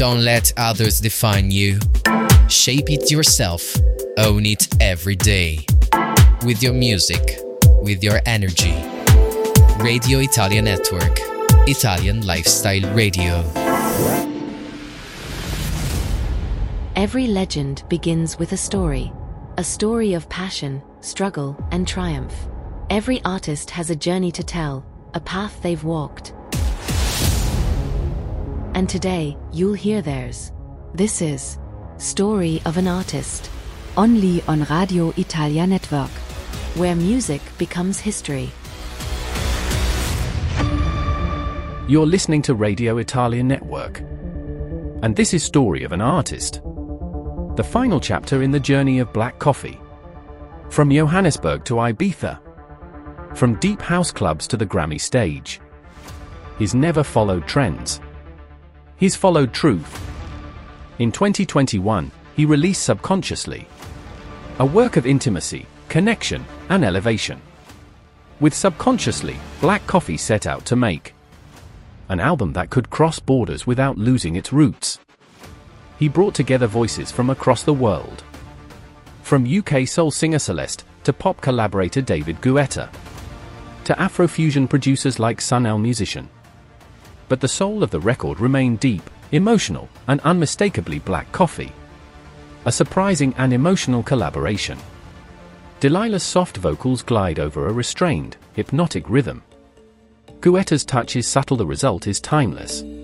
Don't let others define you. Shape it yourself. Own it every day. With your music, with your energy. Radio Italia Network. Italian Lifestyle Radio. Every legend begins with a story of passion, struggle, and triumph. Every artist has a journey to tell, a path they've walked. And today, you'll hear theirs. This is Story of an Artist, only on Radio Italia Network, where music becomes history. You're listening to Radio Italia Network, and this is Story of an Artist, the final chapter in the journey of black coffee. From Johannesburg to Ibiza, from deep house clubs to the Grammy stage. He's never followed trends. He's followed truth. In 2021, he released Subconsciously, a work of intimacy, connection, and elevation. With Subconsciously, Black Coffee set out to make an album that could cross borders without losing its roots. He brought together voices from across the world. From UK soul singer Celeste, to pop collaborator David Guetta, to Afrofusion producers like Sun El Musician. But the soul of the record remained deep, emotional, and unmistakably Black Coffee. A surprising and emotional collaboration. Delilah's soft vocals glide over a restrained, hypnotic rhythm. Guetta's touch is subtle, the result is timeless.